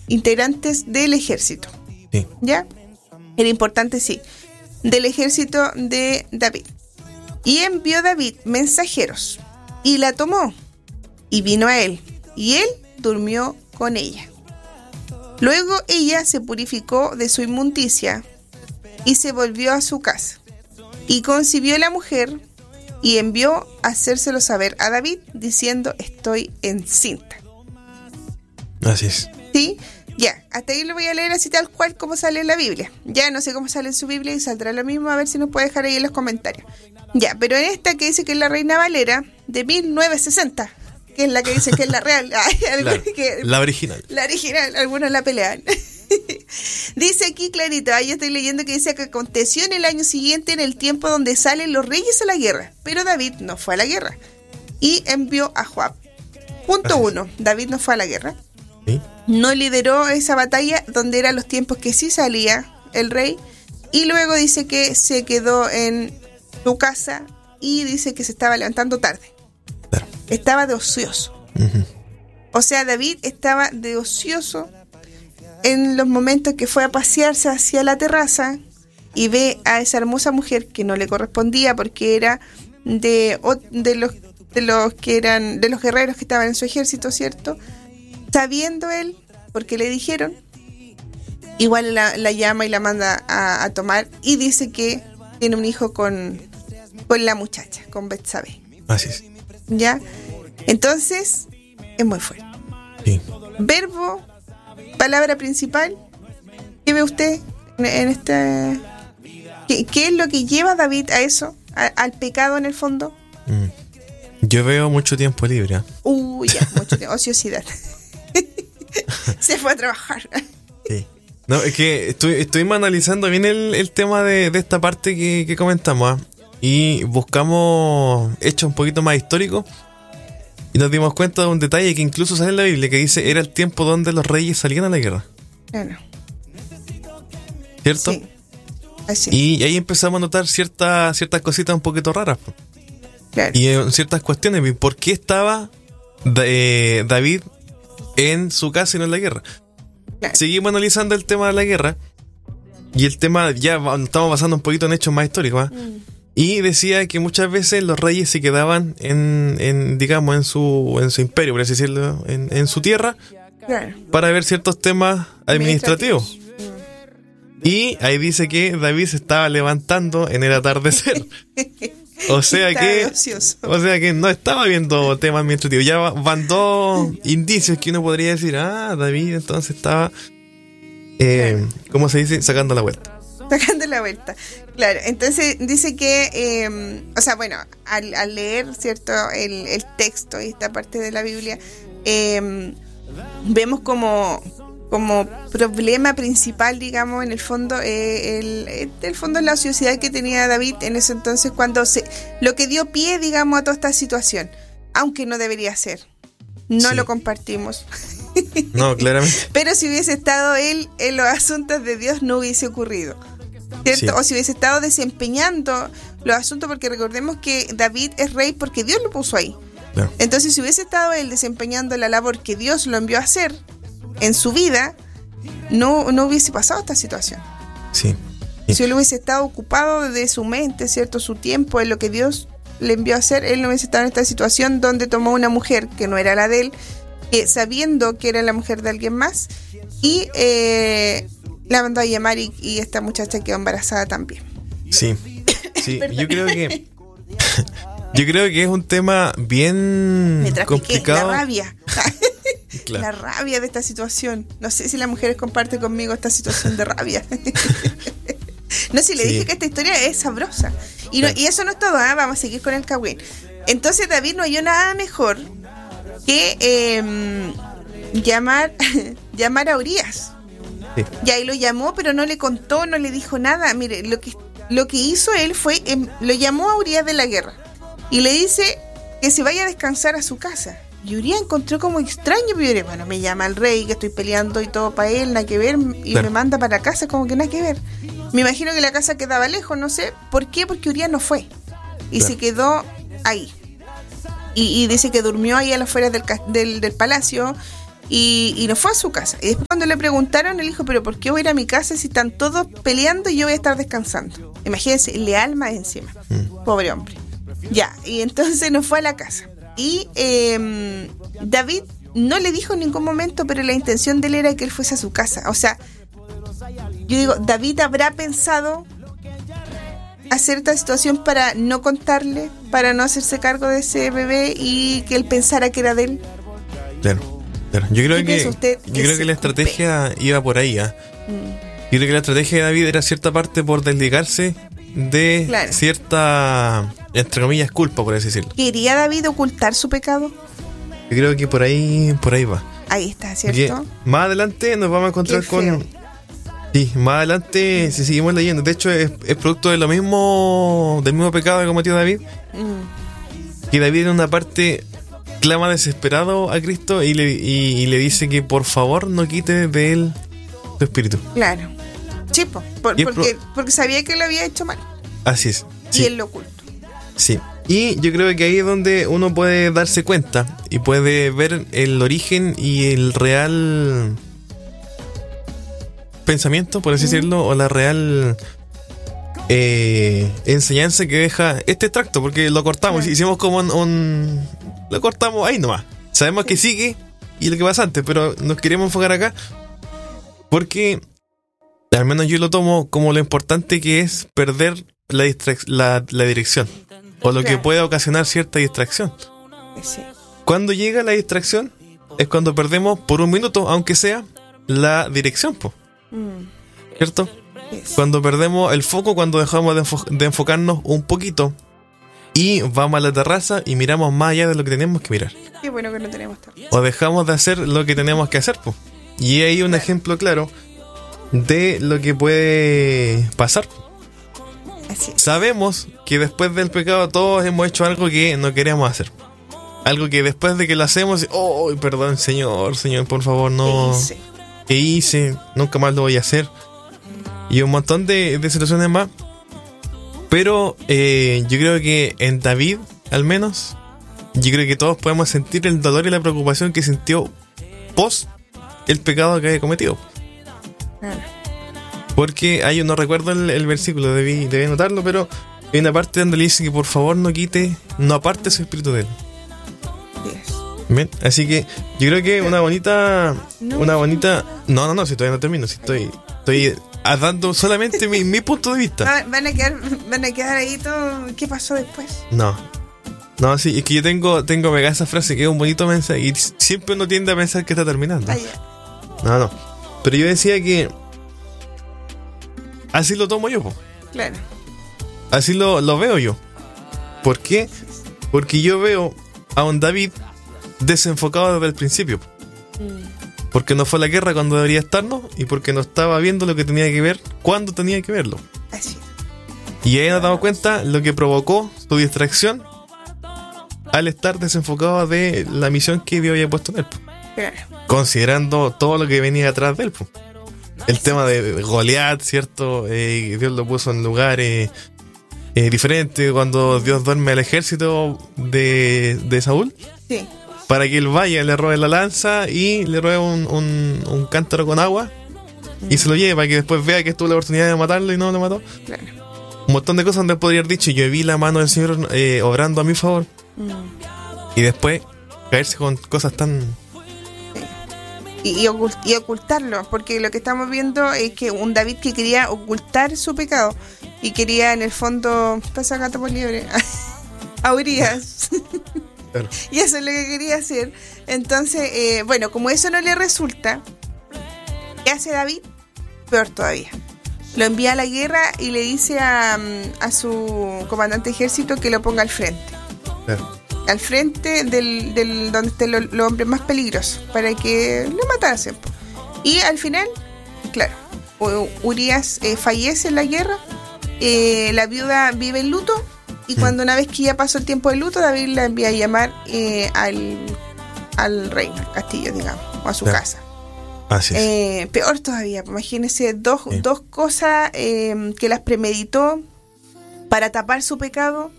integrantes del ejército. Sí. ¿Ya? Era importante, sí. Del ejército de David. Y envió David mensajeros y la tomó y vino a él y él durmió con ella. Luego ella se purificó de su inmundicia y se volvió a su casa y concibió la mujer y envió a hacérselo saber a David diciendo: estoy encinta. Así es. ¿Sí? Ya, hasta ahí lo voy a leer así tal cual como sale en la Biblia. Ya no sé cómo sale en su Biblia y saldrá lo mismo, a ver si nos puede dejar ahí en los comentarios. Ya, pero en esta que dice que es la Reina Valera de 1960, que es la que dice que es la real. La original. La original, algunos la pelean. Dice aquí clarito, yo estoy leyendo que dice que aconteció en el año siguiente, en el tiempo donde salen los reyes a la guerra, pero David no fue a la guerra y envió a Joab. Punto 1, David no fue a la guerra. ¿Sí? No lideró esa batalla donde eran los tiempos que sí salía el rey, y luego dice que se quedó en su casa y dice que se estaba levantando tarde. Claro. Estaba de ocioso. Uh-huh. O sea, David estaba de ocioso en los momentos que fue a pasearse hacia la terraza y ve a esa hermosa mujer que no le correspondía porque era de los que eran de los guerreros que estaban en su ejército, ¿cierto? Sabiendo él, porque le dijeron, igual la llama y la manda a tomar y dice que tiene un hijo con la muchacha, con Betsabé. Así es. ¿Ya? Entonces, es muy fuerte. Sí. Verbo, palabra principal. ¿Qué ve usted en este? ¿Qué es lo que lleva a David a eso? Al pecado en el fondo. Yo veo mucho tiempo libre. Ya, mucho tiempo. Ociosidad. Se fue a trabajar. Sí. No, es que estuvimos analizando bien el tema de esta parte que comentamos, y buscamos hechos un poquito más históricos y nos dimos cuenta de un detalle que incluso sale en la Biblia, que dice era el tiempo donde los reyes salían a la guerra. Claro. ¿Cierto? Sí. Así. Y ahí empezamos a notar ciertas cositas un poquito raras. Claro. Y ciertas cuestiones. ¿Por qué estaba David en su casa y no en la guerra? Claro. Seguimos analizando el tema de la guerra. Y el tema, ya estamos pasando un poquito en hechos más históricos. Y decía que muchas veces los reyes se quedaban digamos, en su imperio, por así decirlo, en su tierra, Claro. para ver ciertos temas administrativos. Y ahí dice que David se estaba levantando en el atardecer. O sea que no estaba viendo temas administrativos. Ya van dos indicios que uno podría decir, David entonces estaba, ¿cómo se dice? Sacando la vuelta. Sacando la vuelta. Claro, entonces dice que, al leer, ¿cierto?, el texto y esta parte de la Biblia, vemos como problema principal, digamos, en el fondo, el fondo es la ociosidad que tenía David en ese entonces, lo que dio pie, digamos, a toda esta situación, aunque no debería ser. No lo compartimos. No, claramente. Pero si hubiese estado él en los asuntos de Dios, no hubiese ocurrido, ¿cierto? Sí. O si hubiese estado desempeñando los asuntos, porque recordemos que David es rey porque Dios lo puso ahí. Claro. Entonces, si hubiese estado él desempeñando la labor que Dios lo envió a hacer en su vida, no hubiese pasado esta situación. Sí. Si él hubiese estado ocupado de su mente, ¿cierto?, su tiempo en lo que Dios le envió a hacer, él no hubiese estado en esta situación donde tomó una mujer que no era la de él, sabiendo que era la mujer de alguien más, y la mandó a llamar y esta muchacha quedó embarazada también. Sí. Yo creo que es un tema bien complicado. La rabia. Claro. La rabia de esta situación. No sé si las mujeres comparten conmigo esta situación de rabia. No, si le dije que esta historia es sabrosa. Y eso no es todo, vamos a seguir con el Cagüín. Entonces David no halló nada mejor que llamar a Urías. Sí. Y ahí lo llamó, pero no le contó, no le dijo nada. Mire, lo que hizo él fue, lo llamó a Urías de la guerra y le dice que se vaya a descansar a su casa. Y Urías encontró como extraño, pero bueno, me llama el rey, que estoy peleando y todo para él, nada que ver, y me manda para casa, como que nada que ver. Me imagino que la casa quedaba lejos, no sé. ¿Por qué? Porque Urías no fue. Y se quedó ahí. Y dice que durmió ahí a las afueras del palacio, y no fue a su casa. Y después cuando le preguntaron, él dijo, pero ¿por qué voy a ir a mi casa si están todos peleando y yo voy a estar descansando? Imagínense, leal más encima. Pobre hombre. Ya, y entonces no fue a la casa. Y David no le dijo en ningún momento, pero la intención de él era que él fuese a su casa. O sea, yo digo, David habrá pensado hacer esta situación para no contarle, para no hacerse cargo de ese bebé y que él pensara que era de él. Claro. Yo creo que la estrategia iba por ahí. Yo creo que la estrategia de David era cierta parte por desligarse de cierta, entre comillas, culpa, por así decirlo. ¿Quería David ocultar su pecado? Yo creo que por ahí va. Ahí está, ¿cierto? Porque más adelante nos vamos a encontrar con... Sí, más adelante, si seguimos leyendo, de hecho es producto del mismo pecado que cometió David. Que David en una parte clama desesperado a Cristo y le dice que por favor no quite de él su espíritu. Claro. Sí, porque sabía que lo había hecho mal. Así es. Sí. Y él lo ocultó. Sí. Y yo creo que ahí es donde uno puede darse cuenta y puede ver el origen y el real pensamiento, por así decirlo, o la real enseñanza que deja este extracto, porque lo cortamos, hicimos como lo cortamos ahí nomás. Sabemos que sigue y lo que pasa antes, pero nos queremos enfocar acá porque al menos yo lo tomo como lo importante que es perder la dirección o lo que puede ocasionar cierta distracción. Sí. Cuando llega la distracción es cuando perdemos por un minuto, aunque sea, la dirección, ¿cierto? Yes. Cuando perdemos el foco, cuando dejamos de enfocarnos un poquito y vamos a la terraza y miramos más allá de lo que tenemos que mirar. Qué bueno que no tenemos terraza. O dejamos de hacer lo que tenemos que hacer, Y hay un ejemplo claro de lo que puede pasar. Así es. Sabemos que después del pecado todos hemos hecho algo que no queremos hacer. Algo que después de que lo hacemos, oh, perdón, Señor, por favor, no. ¿Qué hice? Nunca más lo voy a hacer. Y un montón de situaciones más. Pero yo creo que en David, al menos, yo creo que todos podemos sentir el dolor y la preocupación que sintió post el pecado que había cometido. Porque no recuerdo el versículo, debí anotarlo, pero hay una parte donde le dice que por favor no aparte su espíritu de él. ¿Bien? Así que yo creo que una bonita... No, si todavía no termino, si estoy dando solamente mi punto de vista. Van a quedar ahí todo. ¿Qué pasó después? No, sí, es que yo tengo pegada esa frase que es un bonito mensaje y siempre uno tiende a pensar que está terminando. No. Pero yo decía que así lo tomo yo, Claro. Así lo veo yo. ¿Por qué? Porque yo veo a un David desenfocado desde el principio. Porque no fue a la guerra cuando debería estarnos y porque no estaba viendo lo que tenía que ver cuando tenía que verlo. Así. Y ahí nos damos cuenta lo que provocó su distracción al estar desenfocado de la misión que Dios había puesto en él. Claro. Considerando todo lo que venía atrás de él. El tema de Goliat, ¿cierto? Dios lo puso en lugares diferentes cuando Dios duerme al ejército de Saúl. Sí. Para que él vaya, le robe la lanza y le robe un cántaro con agua y se lo lleve para que después vea que tuvo la oportunidad de matarlo y no lo mató. Claro. Un montón de cosas donde podría haber dicho, yo vi la mano del Señor obrando a mi favor. Y después caerse con cosas tan... Y ocultarlo, porque lo que estamos viendo es que un David que quería ocultar su pecado y quería en el fondo pasar gato por liebre a Urías. Claro. Y eso es lo que quería hacer. Entonces, como eso no le resulta, ¿qué hace David? Peor todavía. Lo envía a la guerra y le dice a su comandante de ejército que lo ponga al frente. Claro. Al frente del donde estén los hombres más peligrosos, para que lo matasen. Y al final, claro, Urías fallece en la guerra, la viuda vive en luto, y cuando una vez que ya pasó el tiempo de luto, David la envía a llamar al reino, al castillo, digamos, o a su casa. Así es. Peor todavía, imagínense dos cosas que las premeditó para tapar su pecado.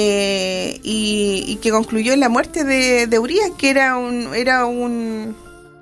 Y que concluyó en la muerte de Urías, que era un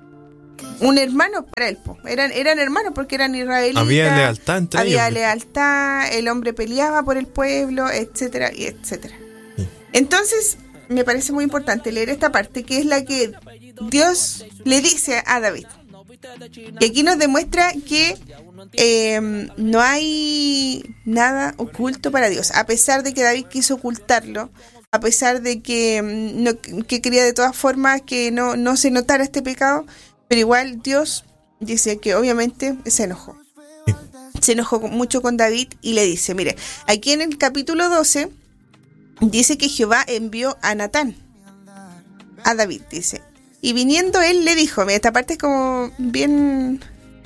un hermano para él. Eran hermanos porque eran israelitas. Había lealtad entre ellos. Había lealtad, el hombre peleaba por el pueblo, etcétera, y etcétera. Sí. Entonces, me parece muy importante leer esta parte, que es la que Dios le dice a David. Y aquí nos demuestra que no hay nada oculto para Dios. A pesar de que David quiso ocultarlo, a pesar de que quería de todas formas que no se notara este pecado, pero igual Dios dice que obviamente se enojó. Sí. Se enojó mucho con David y le dice, mire, aquí en el capítulo 12 dice que Jehová envió a Natán a David, dice. Y viniendo él le dijo, mira, esta parte es como bien,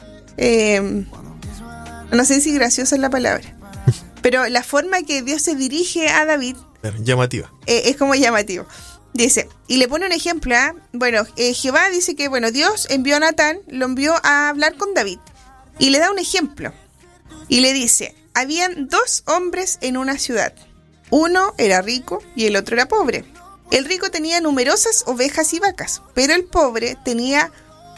no sé si graciosa es la palabra, pero la forma que Dios se dirige a David llamativa. Es como llamativo. Dice, y le pone un ejemplo, ¿eh? Bueno, Jehová dice que, bueno, Dios envió a Natán, lo envió a hablar con David, y le da un ejemplo, y le dice, habían 2 hombres en una ciudad, uno era rico y el otro era pobre. El rico tenía numerosas ovejas y vacas, pero el pobre tenía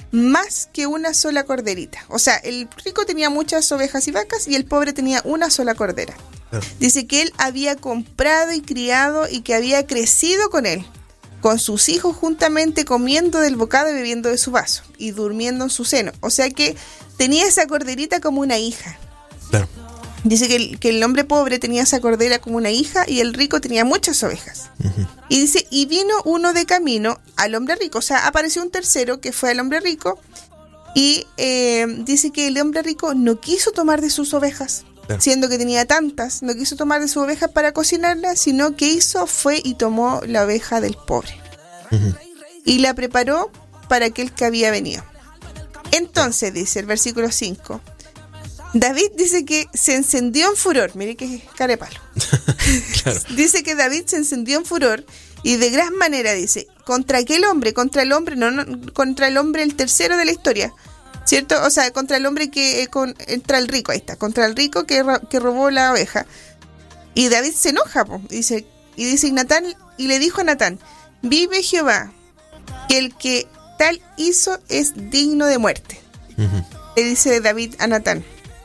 más que una sola corderita. O sea, el rico tenía muchas ovejas y vacas y el pobre tenía una sola cordera. Dice que él había comprado y criado y que había crecido con él, con sus hijos juntamente, comiendo del bocado y bebiendo de su vaso y durmiendo en su seno. O sea que tenía esa corderita como una hija. Claro. Dice que el hombre pobre tenía esa cordera como una hija y el rico tenía muchas ovejas. Uh-huh. Y dice, y vino uno de camino al hombre rico. O sea, apareció un tercero que fue al hombre rico y dice que el hombre rico no quiso tomar de sus ovejas, claro, siendo que tenía tantas, no quiso tomar de sus ovejas para cocinarlas, sino que hizo fue y tomó la oveja del pobre. Uh-huh. Y la preparó para aquel que había venido. Entonces, dice el versículo 5, David dice que se encendió en furor. Mire que carepalo. Claro. Dice que David se encendió en furor y de gran manera, dice, contra aquel hombre, contra el hombre, no, contra el hombre el tercero de la historia, ¿cierto? O sea, contra el hombre contra el rico, ahí está, contra el rico que robó la oveja. Y David se enoja, dice Natán, y le dijo a Natán, vive Jehová, que el que tal hizo es digno de muerte. Uh-huh. Le dice David a Natán.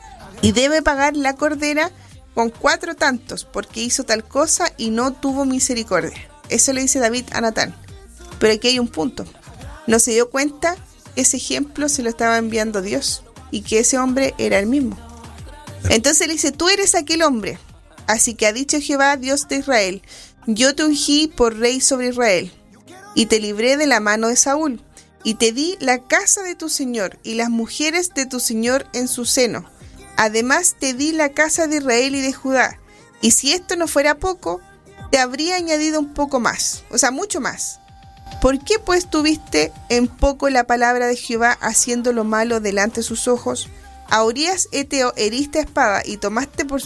Y debe pagar la cordera con 4 tantos, porque hizo tal cosa y no tuvo misericordia. Eso le dice David a Natán. Pero aquí hay un punto. No se dio cuenta que ese ejemplo se lo estaba enviando Dios y que ese hombre era el mismo. Entonces le dice, tú eres aquel hombre. Así que ha dicho Jehová, Dios de Israel, yo te ungí por rey sobre Israel y te libré de la mano de Saúl y te di la casa de tu señor y las mujeres de tu señor en su seno. Además te di la casa de Israel y de Judá, y si esto no fuera poco, te habría añadido un poco más, o sea, mucho más. ¿Por qué pues tuviste en poco la palabra de Jehová haciendo lo malo delante de sus ojos? A Urías Eteo heriste a espada y tomaste por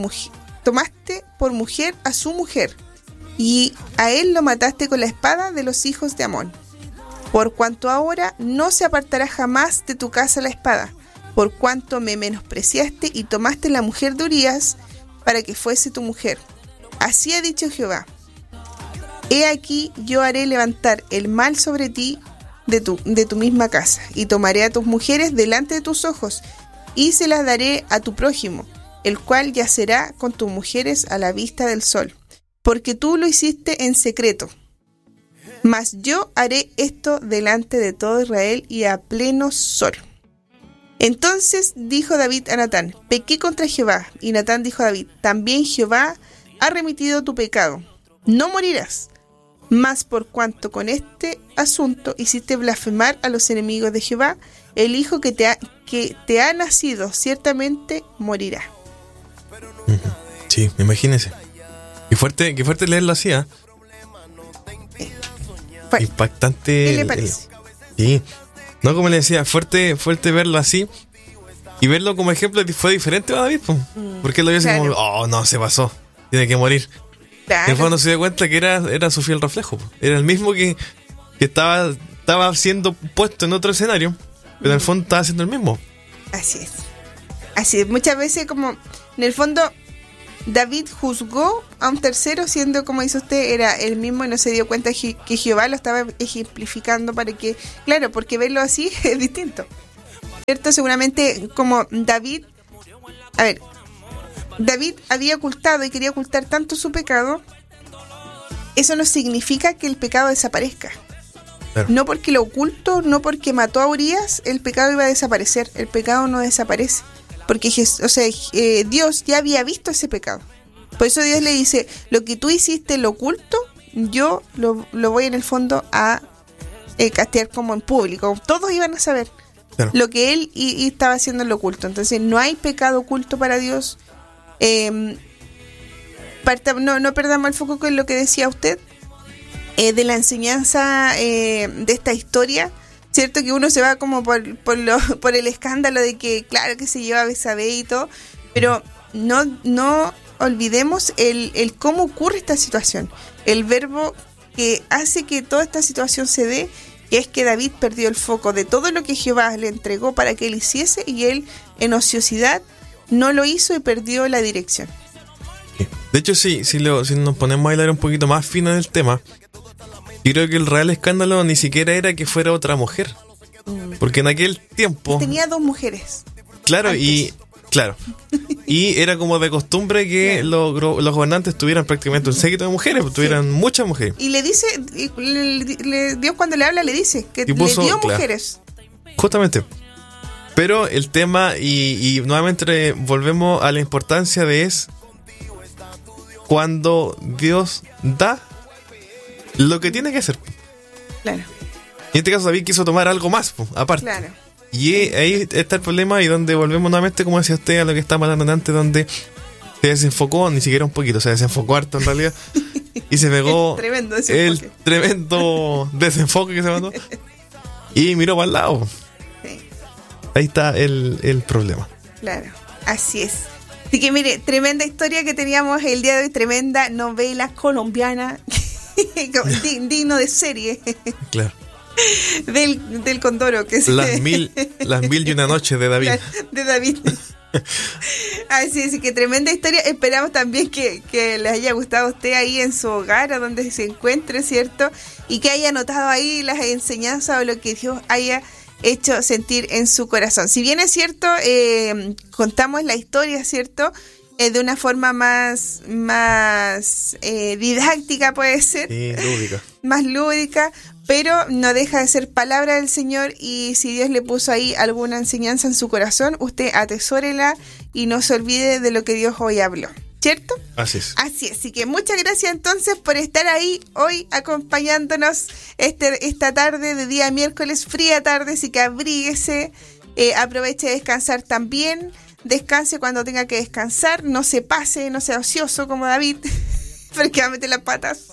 mujer a su mujer, y a él lo mataste con la espada de los hijos de Amón. Por cuanto ahora no se apartará jamás de tu casa la espada, por cuanto me menospreciaste y tomaste la mujer de Urías para que fuese tu mujer. Así ha dicho Jehová, he aquí yo haré levantar el mal sobre ti de tu misma casa, y tomaré a tus mujeres delante de tus ojos, y se las daré a tu prójimo, el cual yacerá con tus mujeres a la vista del sol, porque tú lo hiciste en secreto. Mas yo haré esto delante de todo Israel y a pleno sol. Entonces dijo David a Natán, pequé contra Jehová. Y Natán dijo a David, también Jehová ha remitido tu pecado, no morirás. Mas por cuanto con este asunto hiciste blasfemar a los enemigos de Jehová, el hijo que te ha nacido ciertamente morirá. Sí, imagínese. Qué fuerte leerlo así, ¿eh? Impactante. ¿Qué le parece? Sí. No, como le decía, fuerte verlo así. Y verlo como ejemplo fue diferente a David, porque él lo vio así como, oh, no, se pasó, tiene que morir. Claro. Y después no se dio cuenta que era su fiel reflejo. Era el mismo que estaba siendo puesto en otro escenario, pero en el fondo estaba haciendo el mismo. Así es. Muchas veces como, en el fondo, David juzgó a un tercero, siendo, como dice usted, era él mismo y no se dio cuenta que Jehová lo estaba ejemplificando para que, claro, porque verlo así es distinto, ¿cierto? Seguramente como David había ocultado y quería ocultar tanto su pecado, eso no significa que el pecado desaparezca. Claro. No porque lo oculto, no porque mató a Urías, el pecado iba a desaparecer. El pecado no desaparece. Porque Dios ya había visto ese pecado. Por eso Dios le dice, lo que tú hiciste en lo oculto, yo lo voy en el fondo a castigar como en público. Todos iban a saber claro. Lo que él estaba haciendo en lo oculto. Entonces no hay pecado oculto para Dios. No perdamos el foco con lo que decía usted. De la enseñanza de esta historia, cierto que uno se va como por el escándalo de que claro que se lleva a Betsabé y todo, pero no olvidemos el cómo ocurre esta situación, el verbo que hace que toda esta situación se dé, que es que David perdió el foco de todo lo que Jehová le entregó para que él hiciese, y él en ociosidad no lo hizo y perdió la dirección. De hecho, si nos ponemos a hablar un poquito más fino del tema, yo creo que el real escándalo ni siquiera era que fuera otra mujer. Porque en aquel tiempo... Tenía 2 mujeres. Claro, antes. Y era como de costumbre que los gobernantes tuvieran prácticamente un séquito de mujeres, tuvieran muchas mujeres. Y le dice, Dios cuando le habla le dice que le dio mujeres. Justamente. Pero el tema, y nuevamente volvemos a la importancia de es cuando Dios da lo que tiene que hacer. Claro. En este caso David quiso tomar algo más, aparte. Claro. Y ahí está el problema, y donde volvemos nuevamente, como decía usted, a lo que estaba hablando antes, donde se desenfocó, ni siquiera un poquito, se desenfocó harto en realidad, y se pegó el tremendo desenfoque que se mandó, y miró para el lado. Sí. Ahí está el problema. Claro, así es. Así que mire, tremenda historia que teníamos el día de hoy, tremenda novela colombiana, digno de serie. Claro. Del Condoro, que es las mil y una noches de David. De David. Así es, que tremenda historia. Esperamos también que les haya gustado a usted ahí en su hogar, a donde se encuentre, ¿cierto? Y que haya notado ahí las enseñanzas o lo que Dios haya hecho sentir en su corazón. Si bien es cierto, contamos la historia, ¿cierto? De una forma más didáctica, puede ser. Sí, lúdica. Más lúdica, pero no deja de ser palabra del Señor, y si Dios le puso ahí alguna enseñanza en su corazón, usted atesórela y no se olvide de lo que Dios hoy habló, ¿cierto? Así es. Así que muchas gracias entonces por estar ahí hoy acompañándonos esta tarde de día miércoles, fría tarde, así que abríguese, aproveche de descansar también. Descanse cuando tenga que descansar, no se pase, no sea ocioso como David, porque va a meter las patas.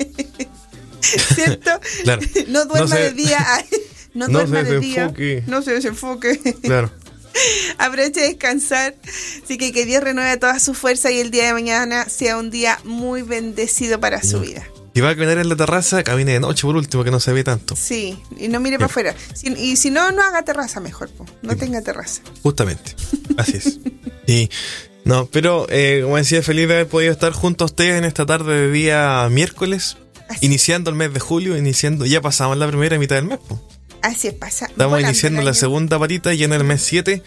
¿Cierto? Claro. No duerma de día. No duerma de día. No se desenfoque. Claro. Aproveche de descansar. Así que Dios renueve toda su fuerza y el día de mañana sea un día muy bendecido para su vida. Si va a caminar en la terraza, camine de noche por último, que no se ve tanto. Sí, y no mire para afuera. Y si no haga terraza mejor, no tenga terraza. Justamente, así es. Y no, pero como decía, feliz de haber podido estar junto a ustedes en esta tarde de día miércoles, iniciando el mes de julio, ya pasamos la primera mitad del mes. Así pasa. Estamos iniciando la segunda patita y en el mes 7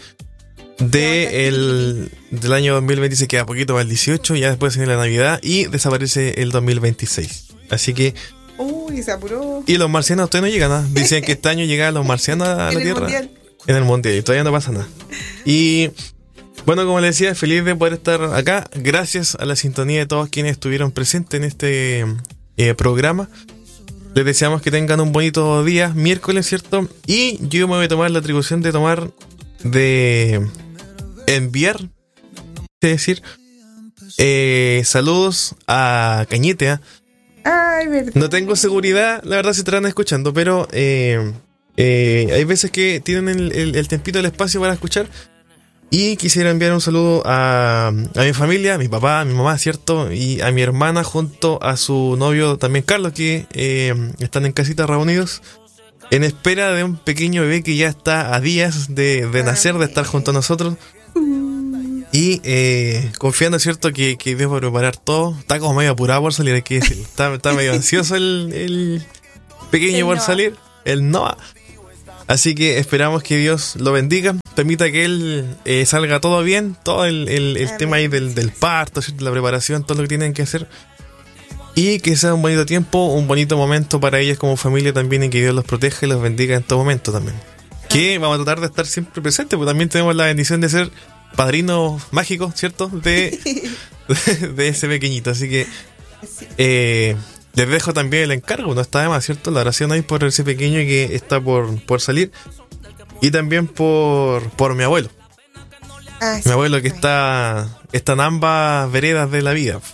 del año 2026, queda poquito para el 18, ya después viene la Navidad y desaparece el 2026. Así que... Uy, se apuró. Y los marcianos todavía no llegan, ¿no? Dicen que este año llegan los marcianos a la Tierra. Mundial. En el Mundial, y todavía no pasa nada. Y bueno, como les decía, feliz de poder estar acá. Gracias a la sintonía de todos quienes estuvieron presentes en este programa. Les deseamos que tengan un bonito día, miércoles, ¿cierto? Y yo me voy a tomar la atribución de enviar, es decir, saludos a Cañete. Ay, verdad. No tengo seguridad, la verdad, si estarán escuchando, pero hay veces que tienen el tempito, el espacio para escuchar. Y quisiera enviar un saludo a mi familia, a mi papá, a mi mamá, ¿cierto? Y a mi hermana junto a su novio también, Carlos, que están en casita reunidos en espera de un pequeño bebé que ya está a días de nacer, de estar junto a nosotros. Y confiando, ¿cierto? Que Dios va a preparar todo. Está como medio apurado por salir, hay que decirlo. Está medio ansioso el pequeño por salir, el Noah. Así que esperamos que Dios lo bendiga, permita que él salga todo bien, todo el tema ahí del parto, ¿cierto? La preparación, todo lo que tienen que hacer. Y que sea un bonito tiempo, un bonito momento para ellos como familia también, y que Dios los proteja y los bendiga en todo momento también. Que vamos a tratar de estar siempre presentes, porque también tenemos la bendición de ser padrinos mágicos, ¿cierto? De ese pequeñito. Así que les dejo también el encargo, no está de más, ¿cierto? La oración ahí por ese pequeño que está por salir. Y también por mi abuelo. Mi abuelo que está en ambas veredas de la vida.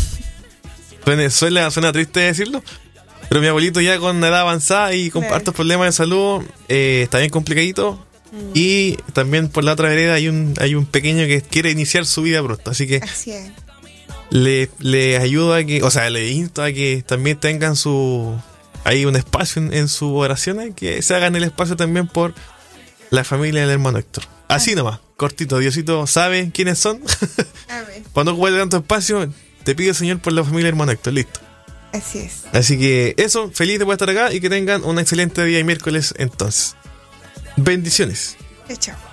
Suena triste decirlo, pero mi abuelito ya con edad avanzada y con hartos problemas de salud, está bien complicadito. Y también por la otra vereda hay un pequeño que quiere iniciar su vida pronto, así que le ayudo a que, o sea, le insto a que también tengan hay un espacio en su oración, que se hagan el espacio también por la familia del hermano Héctor. Así nomás, cortito. Diosito sabe quiénes son. Cuando ocupe tanto espacio, te pido, Señor, por la familia del hermano Héctor. Listo. Así es. Así que eso, feliz de poder estar acá y que tengan un excelente día y miércoles entonces. Bendiciones. Chao.